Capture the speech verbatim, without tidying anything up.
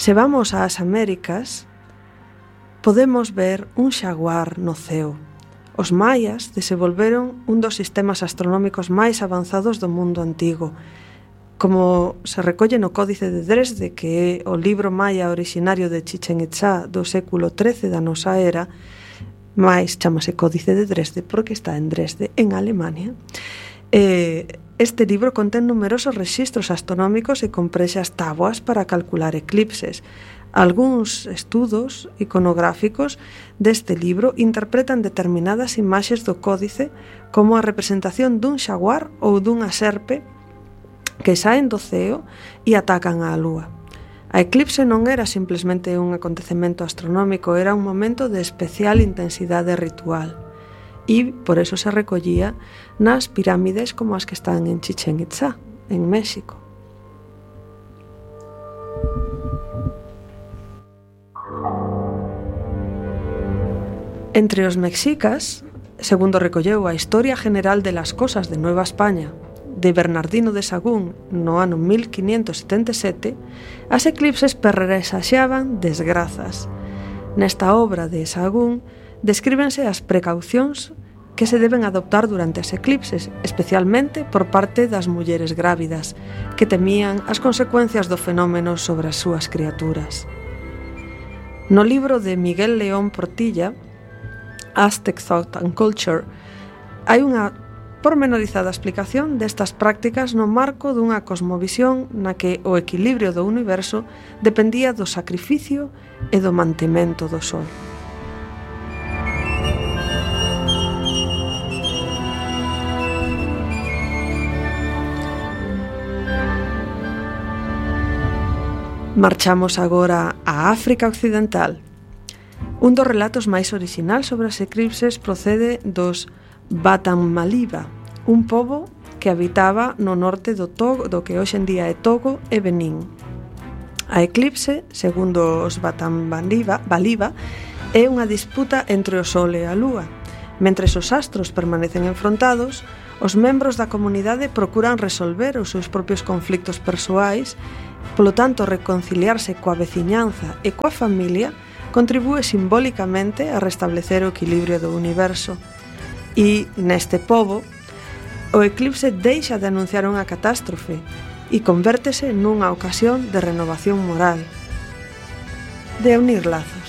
Se vamos ás Américas, podemos ver un xaguar no ceo. Os maias desenvolveron un dos sistemas astronómicos máis avanzados do mundo antigo. Como se recolle no Códice de Dresde, que é o libro maia originario de Chichén Itzá do século trece da nosa era, máis chamase Códice de Dresde porque está en Dresde, en Alemania. Eh, este libro contén numerosos rexistros astronómicos e comprexas táboas para calcular eclipses. Algúns estudos iconográficos deste libro interpretan determinadas imaxes do códice como a representación dun xaguar ou dunha serpe que saen do ceo e atacan á lúa. A eclipse non era simplesmente un acontecemento astronómico, era un momento de especial intensidade ritual. E por eso se recollía nas pirámides como as que están en Chichén Itzá, en México. Entre os mexicas, segundo recolleu a Historia General de las Cosas de Nueva España, de Bernardino de Sahagún no ano mil quinientos setenta e sete, as eclipses presaxiaban desgrazas. Nesta obra de Sahagún descríbense as precaucións que se deben adoptar durante as eclipses, especialmente por parte das mulleres grávidas, que temían as consecuencias do fenómeno sobre as súas criaturas. No libro de Miguel León Portilla, Aztec Thought and Culture, hai unha pormenorizada explicación destas prácticas no marco dunha cosmovisión na que o equilibrio do universo dependía do sacrificio e do mantemento do sol. Marchamos agora a África Occidental. Un dos relatos máis orixinal sobre as eclipses procede dos Batamaliba, un pobo que habitaba no norte do Togo, do que hoxe en día é Togo e Benín. A eclipse, segundo os Batamaliba, Baliba, é unha disputa entre o Sol e a Lúa. Mentres os astros permanecen enfrontados, os membros da comunidade procuran resolver os seus propios conflictos persoais, polo tanto reconciliarse coa veciñanza e coa familia contribúe simbólicamente a restablecer o equilibrio do universo. E neste pobo, o eclipse deixa de anunciar unha catástrofe e convértese nunha ocasión de renovación moral, de unir lazos.